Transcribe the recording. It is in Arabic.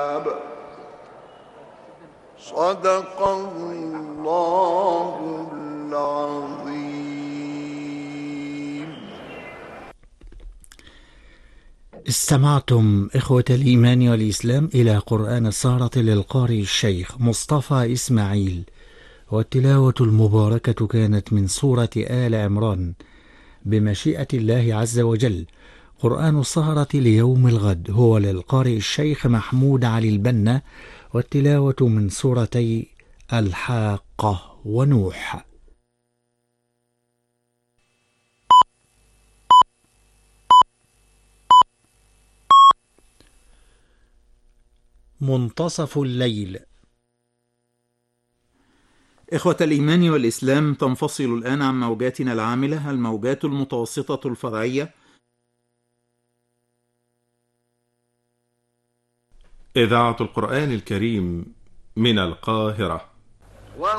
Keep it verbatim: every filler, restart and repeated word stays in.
صدق الله العظيم. استمعتم إخوة الإيمان والإسلام إلى قرآن السهرة للقارئ الشيخ مصطفى إسماعيل، والتلاوة المباركة كانت من سورة آل عمران بمشيئة الله عز وجل. قرآن السهرة ليوم الغد هو للقارئ الشيخ محمود علي البنا، والتلاوة من سورتي الحاقة ونوح. منتصف الليل. إخوة الإيمان والإسلام، تنفصل الآن عن موجاتنا العاملة الموجات المتوسطة الفرعية إذاعة القرآن الكريم من القاهرة.